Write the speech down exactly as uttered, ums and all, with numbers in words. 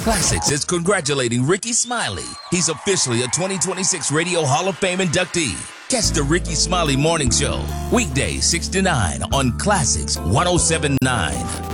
Classics is congratulating Ricky Smiley. He's officially a twenty twenty-six Radio Hall of Fame inductee. Catch the Ricky Smiley Morning Show, weekdays six to nine on Classics one oh seven point nine.